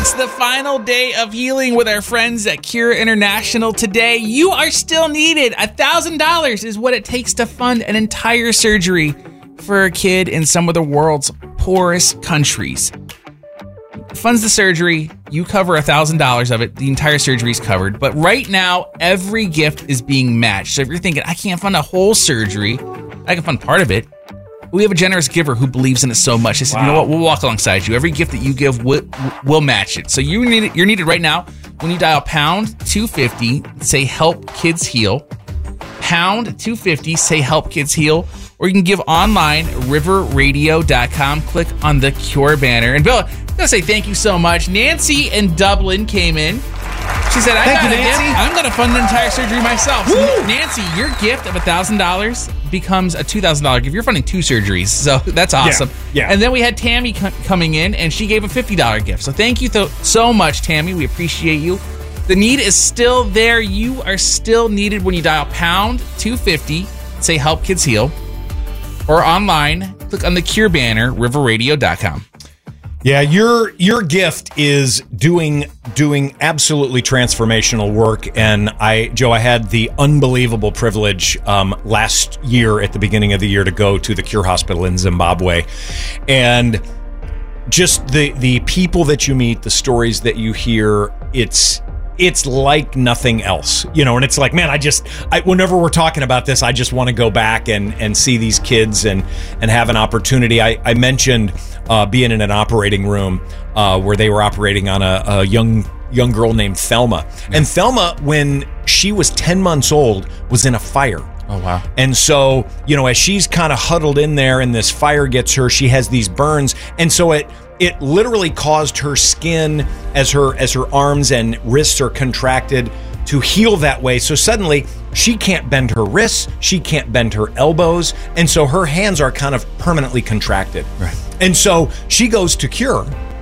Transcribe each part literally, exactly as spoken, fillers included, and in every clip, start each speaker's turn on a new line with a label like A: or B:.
A: It's the final day of healing with our friends at Cure International. Today, you are still needed. one thousand dollars is what it takes to fund an entire surgery for a kid in some of the world's poorest countries. Funds the surgery, you cover one thousand dollars of it, the entire surgery is covered. But right now, every gift is being matched. So if you're thinking, I can't fund a whole surgery, I can fund part of it. We have a generous giver who believes in it so much. They said, wow. You know what? We'll walk alongside you. Every gift that you give, we'll, we'll match it. So you need it, you're needed right now when you dial pound two fifty, say help kids heal. Pound two fifty, say help kids heal. Or you can give online, river radio dot com. Click on the Cure banner. And Bill, I'm going to say thank you so much. Nancy in Dublin came in. She said, I
B: Thank
A: got
B: you,
A: a
B: Nancy.
A: gift. I'm going to fund the entire surgery myself. So Nancy, your gift of one thousand dollars becomes a two thousand dollars gift. You're funding two surgeries, so that's awesome.
B: Yeah, yeah.
A: And then we had Tammy co- coming in, and she gave a fifty dollars gift. So thank you th- so much, Tammy. We appreciate you. The need is still there. You are still needed when you dial pound two fifty, say help kids heal, or online, click on the Cure banner, river radio dot com.
B: Yeah, your your gift is doing doing absolutely transformational work, and I, Joe, I had the unbelievable privilege um, last year at the beginning of the year to go to the Cure Hospital in Zimbabwe, and just the the people that you meet, the stories that you hear, it's. It's like nothing else, you know, and it's like, man, I just, I, whenever we're talking about this, I just want to go back and, and see these kids and, and have an opportunity. I, I mentioned uh, being in an operating room uh, where they were operating on a, a young young girl named Thelma. And Thelma, when she was ten months old, was in a fire.
A: Oh, wow.
B: And so, you know, as she's kind of huddled in there and this fire gets her, she has these burns. And so it, It literally caused her skin, as her as her arms and wrists are contracted, to heal that way. So suddenly she can't bend her wrists, she can't bend her elbows, and so her hands are kind of permanently contracted.
A: Right.
B: And so she goes to Cure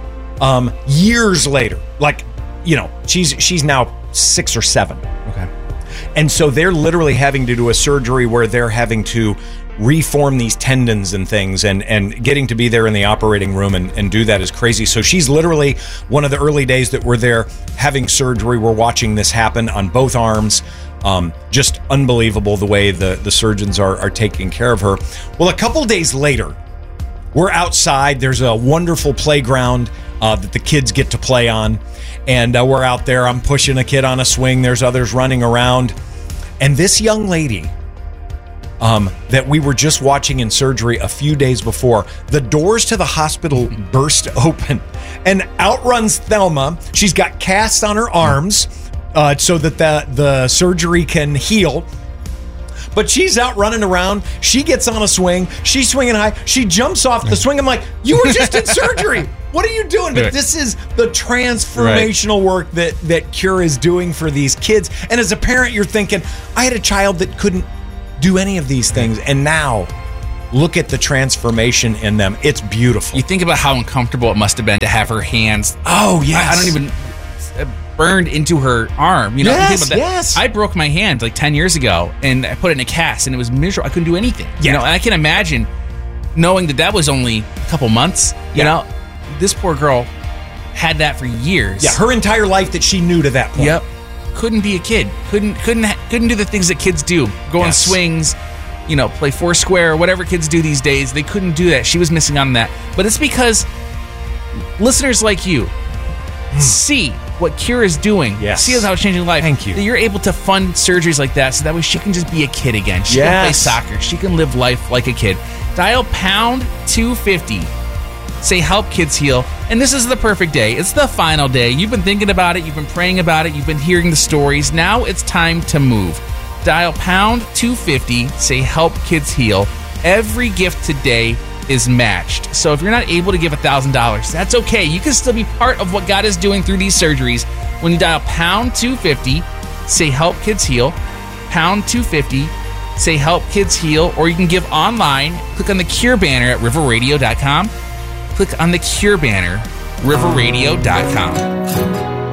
B: um, years later. Like, you know, she's she's now six or seven.
A: Okay.
B: And so they're literally having to do a surgery where they're having to reform these tendons and things, and and getting to be there in the operating room and, and do that is crazy. So she's literally one of the early days that we're there having surgery. We're watching this happen on both arms. Um, just unbelievable the way the, the surgeons are, are taking care of her. Well, a couple days later, we're outside. There's a wonderful playground uh, that the kids get to play on. And uh, we're out there. I'm pushing a kid on a swing. There's others running around. And this young lady Um, that we were just watching in surgery a few days before, the doors to the hospital burst open, and out runs Thelma. She's got casts on her arms uh, so that the, the surgery can heal. But she's out running around. She gets on a swing. She's swinging high. She jumps off the swing. I'm like, you were just in surgery. What are you doing? But this is the transformational work that, that Cure is doing for these kids. And as a parent, you're thinking, I had a child that couldn't do any of these things, and now look at the transformation in them. It's beautiful.
A: You think about how uncomfortable it must have been to have her hands.
B: Oh, yes.
A: I, I don't even burned into her arm. You know,
B: yes,
A: think about that.
B: yes.
A: I broke my hand like ten years ago, and I put it in a cast, and it was miserable. I couldn't do anything.
B: Yeah.
A: You know, and I can imagine knowing that that was only a couple months. You
B: Yeah.
A: know, this poor girl had that for years.
B: Yeah, her entire life that she knew to that point.
A: Yep. Couldn't be a kid. Couldn't couldn't couldn't do the things that kids do. Go on
B: Yes.
A: swings, you know, play Foursquare, whatever kids do these days. They couldn't do that. She was missing out on that. But it's because listeners like you see what Cure is doing.
B: Yes.
A: See how it's changing life.
B: Thank you.
A: That you're able to fund surgeries like that, so that way she can just be a kid again. She can play
B: Yes.
A: soccer. She can live life like a kid. Dial pound two fifty. Say help kids heal. And this is the perfect day. It's the final day. You've been thinking about it. You've been praying about it. You've been hearing the stories. Now it's time to move. Dial pound two fifty. Say help kids heal. Every gift today is matched. So if you're not able to give one thousand dollars, that's okay. You can still be part of what God is doing through these surgeries. When you dial pound two fifty, say help kids heal. Pound two fifty. Say help kids heal. Or you can give online. Click on the Cure banner at river radio dot com. Click on the Cure banner, river radio dot com.